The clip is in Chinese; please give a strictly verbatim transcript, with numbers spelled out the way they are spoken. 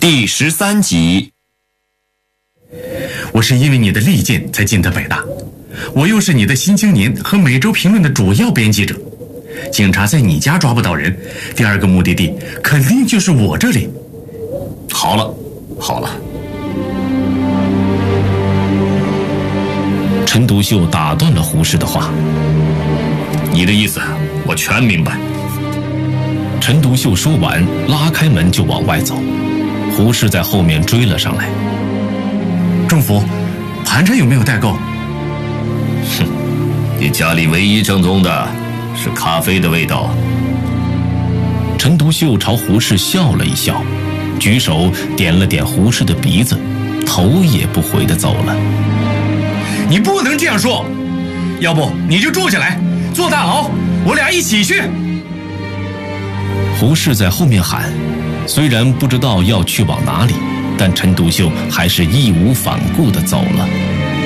第十三集。 我是因为你的利剑才进的北大，我又是你的《新青年》和《每周评论》的主要编辑者。警察在你家抓不到人，第二个目的地肯定就是我这里。 好了，好了。 陈独秀打断了胡适的话：“ 你的意思，我全明白。” 陈独秀说完，拉开门就往外走，胡适在后面追了上来。 仲福，盘缠有没有带够？ 哼，你家里唯一正宗的是咖啡的味道。 陈独秀朝胡适笑了一笑，举手点了点胡适的鼻子，头也不回地走了。 你不能这样说，要不你就住下来，坐大牢，我俩一起去。 胡适在后面喊，虽然不知道要去往哪里，但陈独秀还是义无反顾地走了。